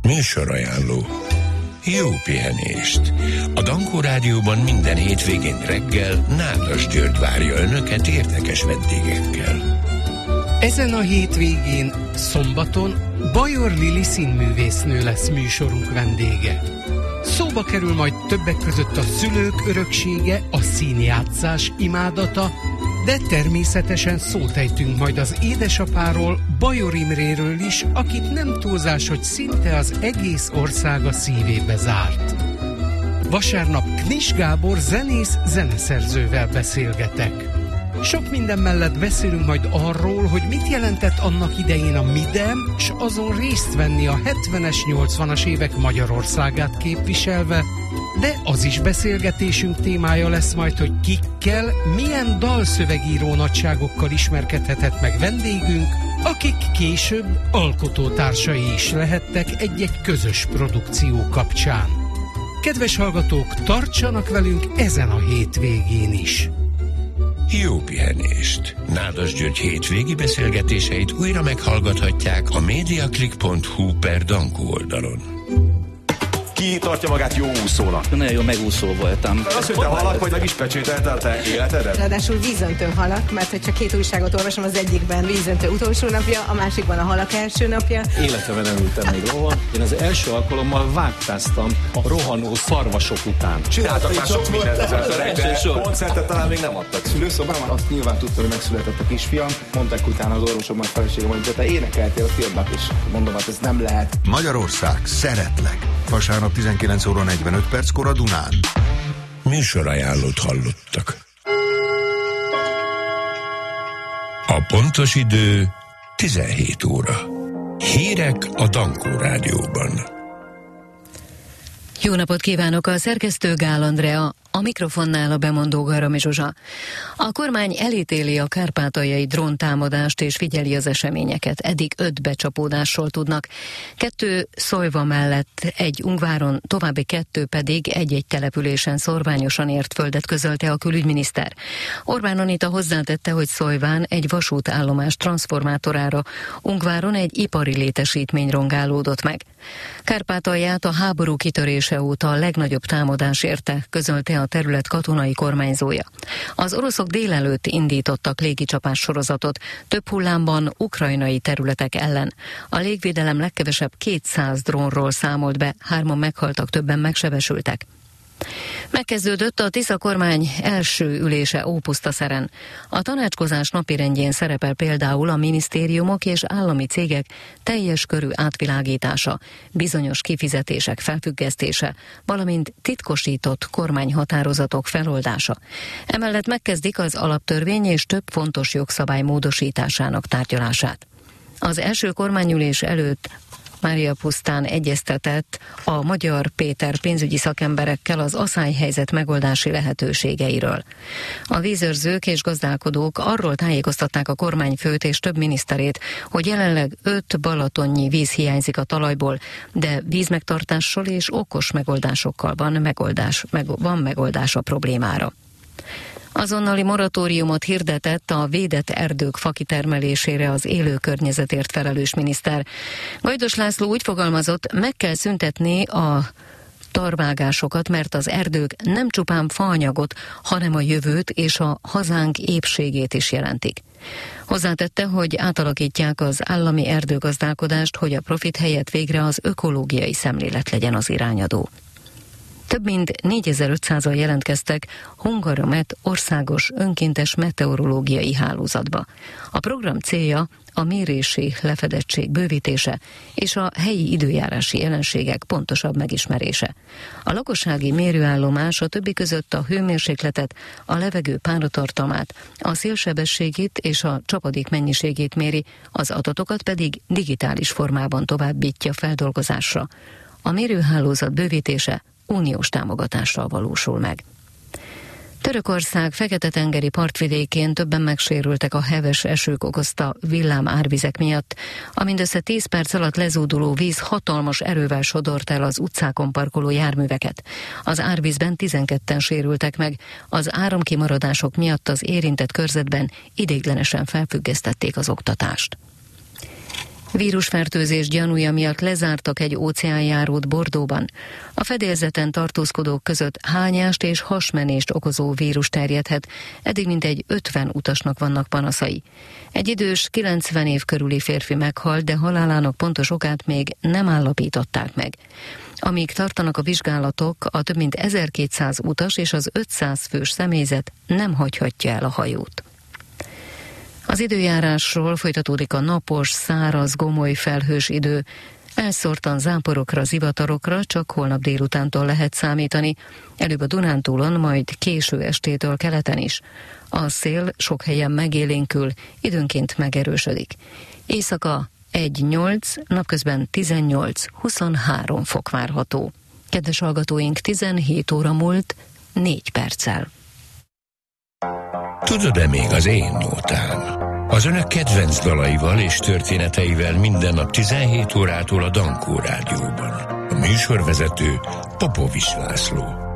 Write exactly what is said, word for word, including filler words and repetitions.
Műsorajánló. Jó pihenést! A Dankó Rádióban minden hétvégén reggel Nádas György várja önöket érdekes vendégekkel. Ezen a hétvégén, szombaton Bajor Lili színművésznő lesz műsorunk vendége. Szóba kerül majd többek között a szülők öröksége, a színjátszás imádata, de természetesen szót ejtünk majd az édesapáról, Bajor Imréről is, akit nem túlzás, hogy szinte az egész ország a szívébe zárt. Vasárnap Knis Gábor zenész zeneszerzővel beszélgetek. Sok minden mellett beszélünk majd arról, hogy mit jelentett annak idején a Midem, s azon részt venni a hetvenes, nyolcvanas évek Magyarországát képviselve, de az is beszélgetésünk témája lesz majd, hogy kikkel, milyen dalszövegíró nagyságokkal ismerkedhetett meg vendégünk, akik később alkotótársai is lehettek egy-egy közös produkció kapcsán. Kedves hallgatók, tartsanak velünk ezen a hétvégén is! Jó pihenést! Nádas György hétvégi beszélgetéseit újra meghallgathatják a mediaclick pont hu per Dankó oldalon. Ki tartja magát jó úszónak? Nagyon jó megúszó voltam. Azt, hogy te halak, hogy meg is pecsételte a te életedet? Ráadásul vízöntő halak, mert hogyha két újságot olvasom, az egyikben vízöntő utolsó napja, a másikban a halak első napja. Életemben nem ültem még rohan. Én az első alkalommal vágtáztam a rohanó szarvasok után. Csináltak már sok mindent az emberek, de koncertet talán még nem adtak. Szülőszobában azt nyilván tudta, hogy megszületett a kisfiam. Mondták utána az orvosokban, a feleségem, hogy de te énekeltél a filmben is. Mondom, hát ez nem lehet. Magyarország, szeretlek. Vasárnap tizenkilenc óra negyvenöt perckor a Dunán. Műsorajánlót hallottak. A pontos idő tizenhét óra. Hírek a Dankó Rádióban. Jó napot kívánok, a szerkesztő Gál Andrea, a mikrofonnál a bemondó Garami Zsuzsa. A kormány elítéli a kárpátaljai dróntámadást és figyeli az eseményeket. Eddig öt becsapódásról tudnak. Kettő Szojva mellett egy Ungváron, további kettő pedig egy-egy településen szorványosan ért földet közölte a külügyminiszter. Orbán Anita hozzátette, hogy Szojván egy vasútállomás transformátorára, Ungváron egy ipari létesítmény rongálódott meg. Kárpátalját a háború kitörése óta a legnagyobb támadás érte, közölte a terület katonai kormányzója. Az oroszok délelőtt indítottak légicsapás sorozatot, több hullámban ukrajnai területek ellen. A légvédelem legkevesebb kétszáz drónról számolt be, hárman meghaltak, többen megsebesültek. Megkezdődött a Tisza kormány első ülése Ópusztaszeren. A tanácskozás napirendjén szerepel például a minisztériumok és állami cégek teljes körű átvilágítása, bizonyos kifizetések felfüggesztése, valamint titkosított kormányhatározatok feloldása. Emellett megkezdik az alaptörvény és több fontos jogszabály módosításának tárgyalását. Az első kormányülés előtt Mária Pusztán egyeztetett a Magyar Péter pénzügyi szakemberekkel az aszályhelyzet megoldási lehetőségeiről. A vízőrzők és gazdálkodók arról tájékoztatták a kormányfőt és több miniszterét, hogy jelenleg öt balatonnyi víz hiányzik a talajból, de vízmegtartással és okos megoldásokkal van megoldás, meg, van megoldás a problémára. Azonnali moratóriumot hirdetett a védett erdők fakitermelésére az élő környezetért felelős miniszter. Gajdos László úgy fogalmazott, meg kell szüntetni a tarvágásokat, mert az erdők nem csupán faanyagot, hanem a jövőt és a hazánk épségét is jelentik. Hozzátette, hogy átalakítják az állami erdőgazdálkodást, hogy a profit helyett végre az ökológiai szemlélet legyen az irányadó. Több mint négyezer-ötszázan jelentkeztek Hungaromet országos önkéntes meteorológiai hálózatba. A program célja a mérési lefedettség bővítése és a helyi időjárási jelenségek pontosabb megismerése. A lakossági mérőállomás a többi között a hőmérsékletet, a levegő páratartalmát, a szélsebességét és a csapadék mennyiségét méri, az adatokat pedig digitális formában továbbítja feldolgozásra. A mérőhálózat bővítése uniós támogatással valósul meg. Törökország Fekete-tengeri partvidékén többen megsérültek a heves esők okozta villám árvizek miatt. A mindössze tíz perc alatt lezúduló víz hatalmas erővel sodort el az utcákon parkoló járműveket. Az árvízben tizenketten sérültek meg, az áramkimaradások miatt az érintett körzetben ideiglenesen felfüggesztették az oktatást. Vírusfertőzés gyanúja miatt lezártak egy óceánjárót Bordeauxban. A fedélzeten tartózkodók között hányást és hasmenést okozó vírus terjedhet, eddig mintegy ötven utasnak vannak panaszai. Egy idős, kilencven év körüli férfi meghalt, de halálának pontos okát még nem állapították meg. Amíg tartanak a vizsgálatok, a több mint ezerkétszáz utas és az ötszáz fős személyzet nem hagyhatja el a hajót. Az időjárásról: folytatódik a napos, száraz, gomoly, felhős idő. Elszórtan záporokra, zivatarokra csak holnap délutántól lehet számítani, előbb a Dunántúlon, majd késő estétől keleten is. A szél sok helyen megélénkül, időnként megerősödik. Éjszaka egy nyolc, napközben tizennyolc-huszonhárom fok várható. Kedves hallgatóink, tizenhét óra múlt négy perccel. Tudod-e még az én nótám? Az önök kedvenc dalaival és történeteivel minden nap tizenhét órától a Dankó Rádióban. A műsorvezető Popovics László.